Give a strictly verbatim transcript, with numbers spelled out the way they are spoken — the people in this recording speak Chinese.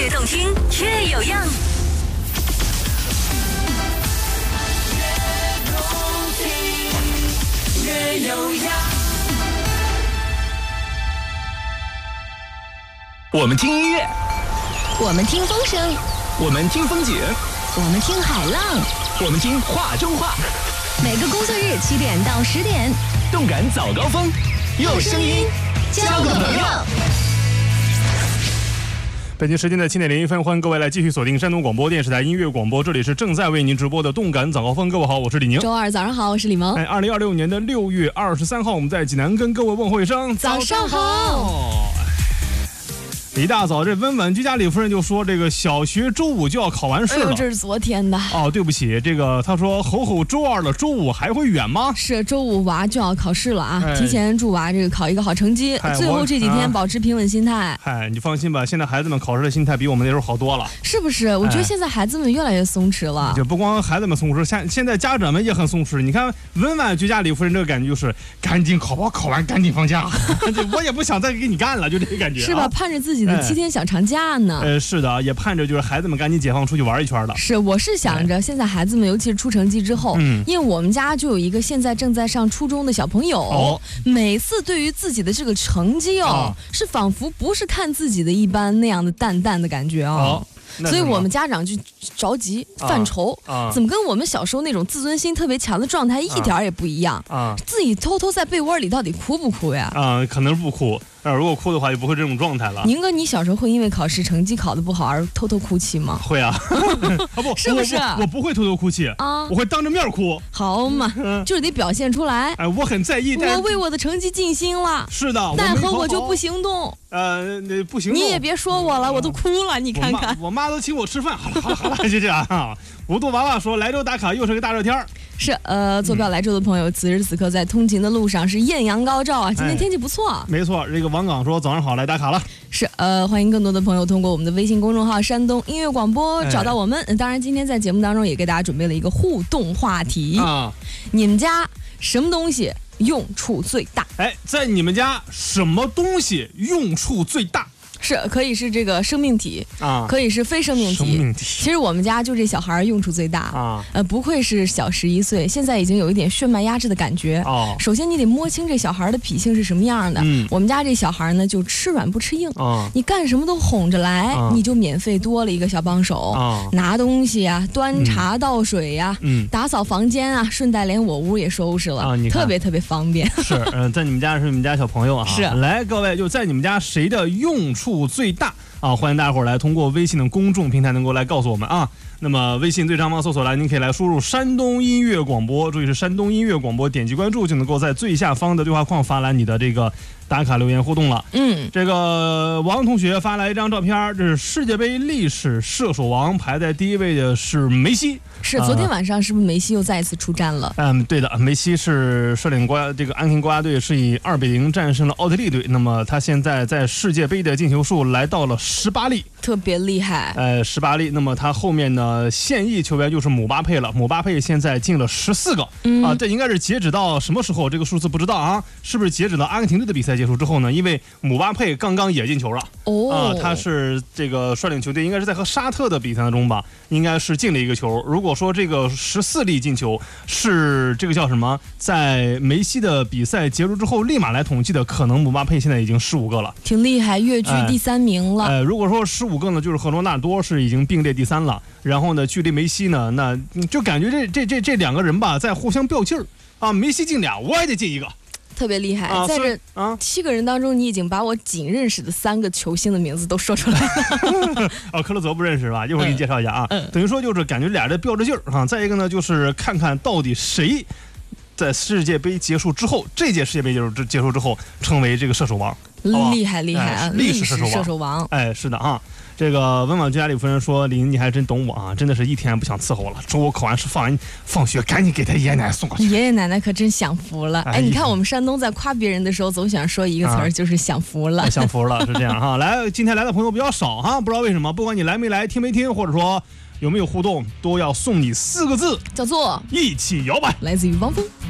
越动听越有样，越动听越有样。 我们听音乐， 我们听风声， 我们听风景， 我们听海浪， 我们听话中话。 每个工作日七点到十点， 动感早高峰，用声音交个朋友。 北京时间的七点零一分，欢迎各位来继续锁定山东广播电视台音乐广播，这里是正在为您直播的动感早高峰。各位好，我是李宁。 周二早上好，我是李萌。 哎，二零二六年的六月二十三号，我们在济南跟各位问候一声早上好。 一大早，这温婉居家李夫人就说，这个小学周五就要考完试了。 哎呦，这是昨天的。 哦，对不起，这个他说吼吼周二了，周五还会远吗？ 是，周五娃就要考试了啊！哎、提前祝娃这个考一个好成绩，哎、最后这几天保持平稳心态。 嗨、哎，你放心吧，现在孩子们考试的心态比我们那时候好多了， 是不是？我觉得现在孩子们越来越松弛了。 就不光孩子们松弛，现现在家长们也很松弛。你看温婉居家李夫人这个感觉就是赶紧考吧，考完赶紧放假，我也不想再给你干了，就这个感觉、啊。 是吧？盼着自己的七天小长假呢。 呃，是的，也盼着就是孩子们赶紧解放出去玩一圈了。 是，我是想着现在孩子们，尤其是出成绩之后，嗯，因为我们家就有一个现在正在上初中的小朋友，哦、每次对于自己的这个成绩哦，哦是仿佛不是看自己的一般那样的淡淡的感觉哦。哦，所以我们家长就着急犯愁、啊啊，怎么跟我们小时候那种自尊心特别强的状态一点也不一样啊？自己偷偷在被窝里到底哭不哭呀？ 啊，可能不哭。呃，如果哭的话，就不会这种状态了。 宁哥，你小时候会因为考试成绩考得不好而偷偷哭泣吗？ 会啊，啊不， 是不是？ 我, 我不会偷偷哭泣啊，我会当着面哭。 好嘛，嗯、就是得表现出来。 哎，我很在意， 我为我的成绩尽心了。 是的， 奈何我就不行动。 呃，那不行动。 你也别说我了，我都哭了，你看看。 我 妈, 我妈都请我吃饭。好了好了好了，就这样啊。无度娃娃说，莱州打卡又是个大热天儿。 是，呃，坐标莱州的朋友，此时此刻在通勤的路上是艳阳高照啊！今天天气不错。哎、 没错，这个王岗说早上好，来打卡了。 是，呃，欢迎更多的朋友通过我们的微信公众号“山东音乐广播”找到我们。哎、当然，今天在节目当中也给大家准备了一个互动话题啊，你们家什么东西用处最大？ 哎，在你们家什么东西用处最大？ 是，可以是这个生命体啊，可以是非生命体。 生命体。 其实我们家就这小孩用处最大啊，呃，不愧是小十一岁，现在已经有一点血脉压制的感觉。哦，首先你得摸清这小孩的脾性是什么样的。嗯，我们家这小孩呢，就吃软不吃硬。啊，你干什么都哄着来，啊、你就免费多了一个小帮手。啊，拿东西啊，端茶倒水呀、啊，嗯，打扫房间啊，顺带连我屋也收拾了。啊，你特别特别方便。 是，嗯、呃，在你们家是你们家小朋友啊。 是， 来各位，就在你们家谁的用处最大啊？欢迎大伙儿来通过微信的公众平台能够来告诉我们啊。那么微信最上方搜索栏，您可以来输入山东音乐广播，注意是山东音乐广播，点击关注就能够在最下方的对话框发来你的这个打卡留言互动了。嗯，这个王同学发来一张照片，这是世界杯历史射手王，排在第一位的是梅西。 是，昨天晚上是不是梅西又再一次出战了？ 嗯，对的，梅西是率领国这个阿根廷国家队是以二比零战胜了奥地利队。那么他现在在世界杯的进球数来到了十八粒， 特别厉害。 呃，十八粒。那么他后面呢，现役球员就是姆巴佩了。姆巴佩现在进了十四个、嗯、啊，这应该是截止到什么时候？这个数字不知道啊，是不是截止到阿根廷队的比赛结束之后呢？因为姆巴佩刚刚也进球了。哦，啊，他是这个率领球队，应该是在和沙特的比赛当中吧，应该是进了一个球。如果说这个十四粒进球是这个叫什么，在梅西的比赛结束之后立马来统计的，可能姆巴佩现在已经十五个了， 挺厉害，跃居第三名了。 呃，呃如果说十五个呢，就是和罗纳多是已经并列第三了。然后呢，距离梅西呢，那就感觉这这这这两个人吧，在互相较劲儿啊。梅西进俩，我也得进一个。 特别厉害，啊、在这啊七个人当中，你已经把我仅认识的三个球星的名字都说出来了。 哦，克洛泽不认识是吧？一会儿给你介绍一下啊。嗯嗯、等于说就是感觉俩人飙着劲儿哈。再一个呢，就是看看到底谁在世界杯结束之后，这届世界杯结束结束之后，成为这个射手王。 厉害厉害啊！ 历史射手王，射手王。 哎，是的啊。这个温婉居家里夫人说：“李，你还真懂我啊，真的是一天也不想伺候了。中午考完试放完放学，赶紧给他爷爷奶奶送过去。” 爷爷奶奶可真享福了。哎，哎你看我们山东在夸别人的时候，总想说一个词儿、啊，就是享福了。 享福了是这样哈。来，今天来的朋友比较少哈，不知道为什么，不管你来没来，听没听，或者说有没有互动，都要送你四个字， 叫做一起摇摆。 来自于汪峰。